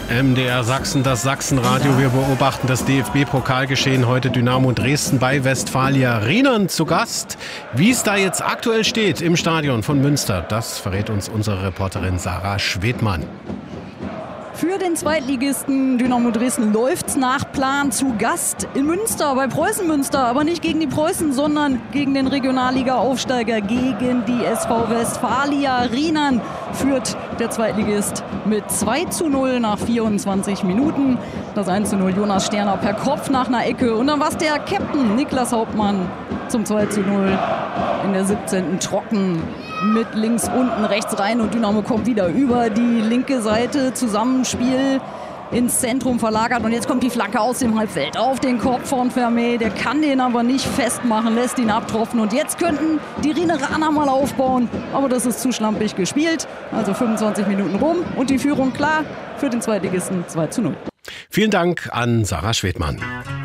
MDR Sachsen, das Sachsenradio. Wir beobachten das DFB-Pokalgeschehen. Heute Dynamo Dresden bei Westfalia Rienern zu Gast. Wie es da jetzt aktuell steht im Stadion von Münster, das verrät uns unsere Reporterin Sarah Schwedmann. Für den Zweitligisten Dynamo Dresden läuft's nach Plan zu Gast in Münster, bei Preußen Münster. Aber nicht gegen die Preußen, sondern gegen den Regionalliga-Aufsteiger, gegen die SV Westfalia Rienern führt der Zweitligist mit 2:0 nach 24 Minuten. Das 1:0 Jonas Sterner per Kopf nach einer Ecke. Und dann war es der Captain Niklas Hauptmann zum 2:0 in der 17. trocken. Mit links unten, rechts rein und Dynamo kommt wieder über die linke Seite. Zusammenspiel ins Zentrum verlagert und jetzt kommt die Flanke aus dem Halbfeld auf den Kopf von Vermey. Der kann den aber nicht festmachen, lässt ihn abtropfen und jetzt könnten die Rieneraner mal aufbauen, aber das ist zu schlampig gespielt. Also 25 Minuten rum und die Führung klar für den Zweitligisten 2:0. Vielen Dank an Sarah Schwedmann.